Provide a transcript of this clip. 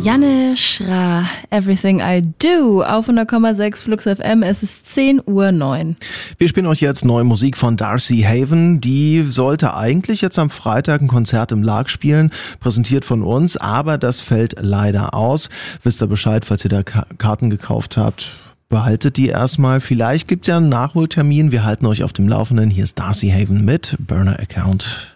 Janne Schra, Everything I Do, auf 100,6 Flux FM, es ist 10:09 Uhr. Wir spielen euch jetzt neue Musik von Darcy Haven. Die sollte eigentlich jetzt am Freitag ein Konzert im Lark spielen, präsentiert von uns, aber das fällt leider aus. Wisst ihr Bescheid, falls ihr da Karten gekauft habt, behaltet die erstmal. Vielleicht gibt's ja einen Nachholtermin, wir halten euch auf dem Laufenden. Hier ist Darcy Haven mit Burner Account.